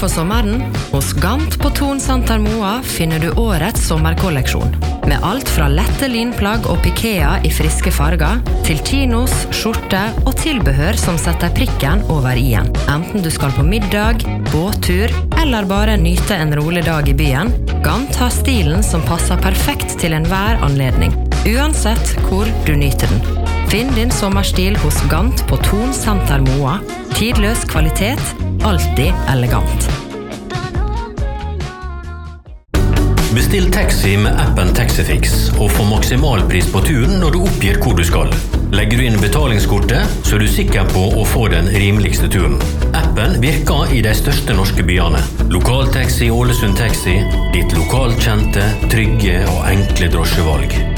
for sommeren? Hos Gant på Thon Santer Moa finner du årets sommerkolleksjon. Med alt fra lette linplagg og pikea i friske farger, til chinos, skjorte og tilbehør som setter prikken over i-en. Enten du skal på middag, båttur, eller bare nyte en rolig dag i byen, Gant har stilen som passer perfekt til enhver anledning, uansett hvor du nyter den. Finn din sommerstil hos Gant på Thon Santer Moa. Tidløs kvalitet, alltid elegant. Bestill taxi med appen Taxifix og få maksimal pris på turen når du oppgir hvor du skal. Legger du inn betalingskortet, så er du sikker på å få den rimeligste turen. Appen virker i de største norske byene. Lokaltaxi Ålesund Taxi, ditt lokalkjente, trygge og enkle drosjevalg.